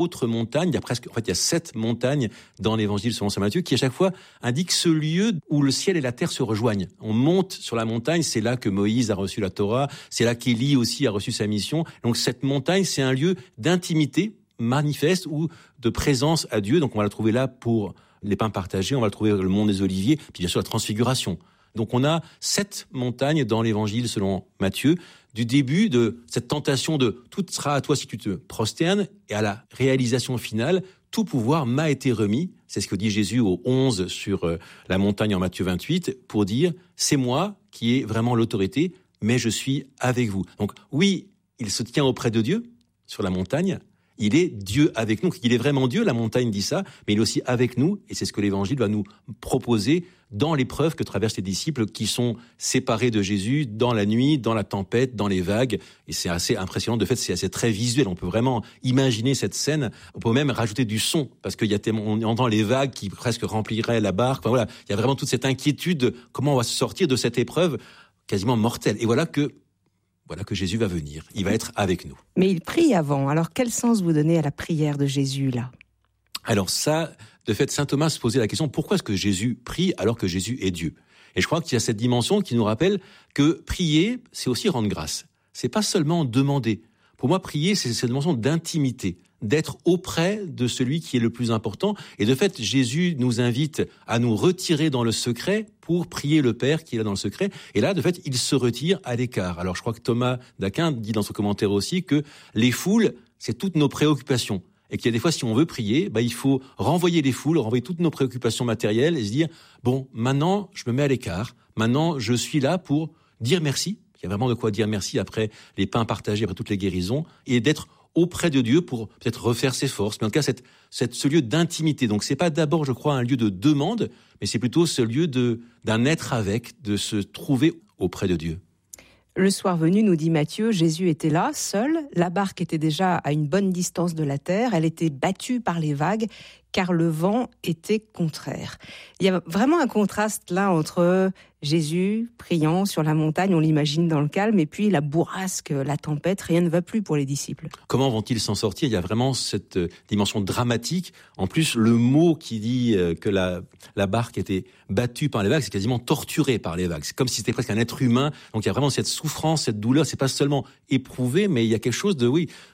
autre montagne. Il y a 7 montagnes dans l'évangile selon saint Matthieu qui à chaque fois indiquent ce lieu où le ciel et la terre se rejoignent. On monte sur la montagne, c'est là que Moïse a reçu la Torah, c'est là qu'Élie aussi a reçu sa mission. Donc cette montagne, c'est un lieu d'intimité manifeste ou de présence à Dieu. Donc on va la trouver là pour les pains partagés, on va le trouver le mont des Oliviers, puis bien sûr la transfiguration. Donc on a 7 montagnes dans l'évangile selon Matthieu, du début de cette tentation de « tout sera à toi si tu te prosternes » et à la réalisation finale, « tout pouvoir m'a été remis ». C'est ce que dit Jésus au 11 sur la montagne en Matthieu 28 pour dire « c'est moi qui ai vraiment l'autorité, mais je suis avec vous ». Donc oui, il se tient auprès de Dieu sur la montagne. Il est Dieu avec nous. Il est vraiment Dieu, la montagne dit ça, mais il est aussi avec nous, et c'est ce que l'Évangile va nous proposer dans l'épreuve que traversent les disciples qui sont séparés de Jésus dans la nuit, dans la tempête, dans les vagues, et c'est assez impressionnant. De fait, c'est assez très visuel. On peut vraiment imaginer cette scène. On peut même rajouter du son, parce on entend les vagues qui presque rempliraient la barque. Enfin, voilà, il y a vraiment toute cette inquiétude de comment on va se sortir de cette épreuve quasiment mortelle. Et voilà que Jésus va venir. Il va être avec nous. Mais il prie avant. Alors, quel sens vous donnez à la prière de Jésus, là ? Alors ça, de fait, saint Thomas se posait la question, pourquoi est-ce que Jésus prie alors que Jésus est Dieu ? Et je crois qu'il y a cette dimension qui nous rappelle que prier, c'est aussi rendre grâce. C'est pas seulement demander. Pour moi, prier, c'est cette dimension d'intimité, d'être auprès de celui qui est le plus important. Et de fait, Jésus nous invite à nous retirer dans le secret pour prier le Père qui est là dans le secret. Et là, de fait, il se retire à l'écart. Alors, je crois que Thomas d'Aquin dit dans son commentaire aussi que les foules, c'est toutes nos préoccupations. Et qu'il y a des fois, si on veut prier, il faut renvoyer les foules, renvoyer toutes nos préoccupations matérielles et se dire, bon, maintenant, je me mets à l'écart. Maintenant, je suis là pour dire merci. Il y a vraiment de quoi dire merci après les pains partagés, après toutes les guérisons, et d'être auprès de Dieu pour peut-être refaire ses forces. Mais en tout cas, ce lieu d'intimité. Donc, c'est pas d'abord, je crois, un lieu de demande, mais c'est plutôt ce lieu d'un être avec, de se trouver auprès de Dieu. Le soir venu, nous dit Matthieu, Jésus était là, seul. La barque était déjà à une bonne distance de la terre. Elle était battue par les vagues, car le vent était contraire. Il y a vraiment un contraste là entre Jésus priant sur la montagne, on l'imagine dans le calme, et puis la bourrasque, la tempête, rien ne va plus pour les disciples. Comment vont-ils s'en sortir ? Il y a vraiment cette dimension dramatique. En plus, le mot qui dit que la barque était battue par les vagues, c'est quasiment torturée par les vagues. C'est comme si c'était presque un être humain. Donc il y a vraiment cette souffrance, cette douleur. C'est pas seulement éprouvé, mais il y a quelque chose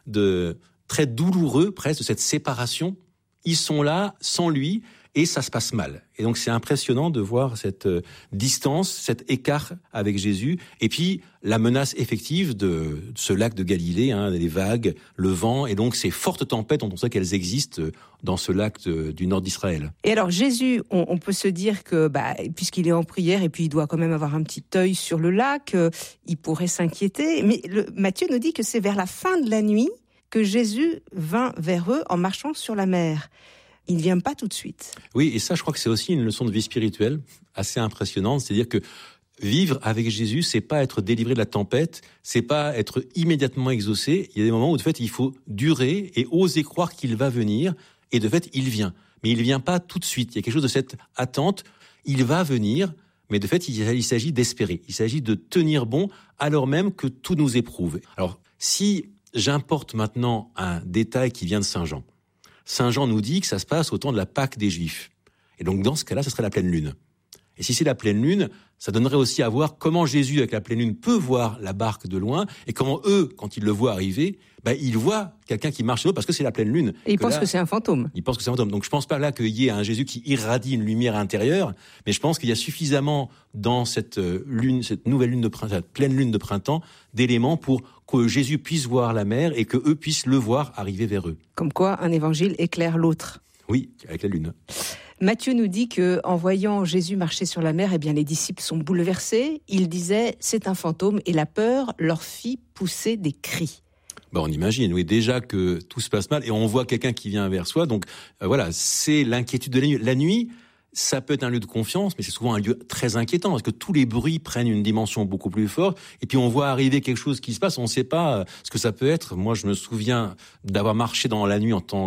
de très douloureux, presque, de cette séparation. Ils sont là sans lui et ça se passe mal. Et donc c'est impressionnant de voir cette distance, cet écart avec Jésus. Et puis la menace effective de ce lac de Galilée, les vagues, le vent, et donc ces fortes tempêtes dont on sait qu'elles existent dans ce lac du nord d'Israël. Et alors Jésus, on peut se dire que puisqu'il est en prière et puis il doit quand même avoir un petit œil sur le lac, il pourrait s'inquiéter. Mais Matthieu nous dit que c'est vers la fin de la nuit que Jésus vint vers eux en marchant sur la mer. Il ne vient pas tout de suite. Oui, et ça, je crois que c'est aussi une leçon de vie spirituelle assez impressionnante. C'est-à-dire que vivre avec Jésus, c'est pas être délivré de la tempête, c'est pas être immédiatement exaucé. Il y a des moments où, de fait, il faut durer et oser croire qu'il va venir. Et de fait, il vient. Mais il vient pas tout de suite. Il y a quelque chose de cette attente. Il va venir. Mais de fait, il s'agit d'espérer. Il s'agit de tenir bon alors même que tout nous éprouve. Alors, si j'importe maintenant un détail qui vient de Saint Jean. Saint Jean nous dit que ça se passe au temps de la Pâque des Juifs. Et donc, dans ce cas-là, ce serait la pleine lune. Et si c'est la pleine lune, ça donnerait aussi à voir comment Jésus, avec la pleine lune, peut voir la barque de loin et comment eux, quand ils le voient arriver, ils voient quelqu'un qui marche sur l'eau parce que c'est la pleine lune. Et ils pensent que c'est un fantôme. Ils pensent que c'est un fantôme. Donc, je pense pas là qu'il y ait un Jésus qui irradie une lumière intérieure, mais je pense qu'il y a suffisamment dans cette lune, cette nouvelle lune de printemps, cette pleine lune de printemps, d'éléments pour que Jésus puisse voir la mer et que eux puissent le voir arriver vers eux. Comme quoi, un évangile éclaire l'autre. Oui, avec la lune. Matthieu nous dit que, en voyant Jésus marcher sur la mer, les disciples sont bouleversés. Ils disaient, c'est un fantôme, et la peur leur fit pousser des cris. On imagine, oui, déjà que tout se passe mal et on voit quelqu'un qui vient vers soi. Donc voilà, c'est l'inquiétude de la nuit. La nuit, ça peut être un lieu de confiance, mais c'est souvent un lieu très inquiétant parce que tous les bruits prennent une dimension beaucoup plus forte. Et puis on voit arriver quelque chose qui se passe, on ne sait pas ce que ça peut être. Moi, je me souviens d'avoir marché dans la nuit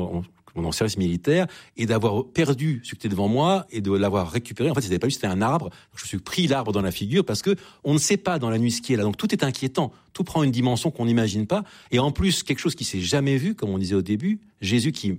mon service militaire, et d'avoir perdu ce qui était devant moi et de l'avoir récupéré. En fait, c'était pas juste, c'était un arbre. Je me suis pris l'arbre dans la figure parce que on ne sait pas dans la nuit ce qui est là. Donc tout est inquiétant. Tout prend une dimension qu'on n'imagine pas. Et en plus, quelque chose qui s'est jamais vu, comme on disait au début, Jésus qui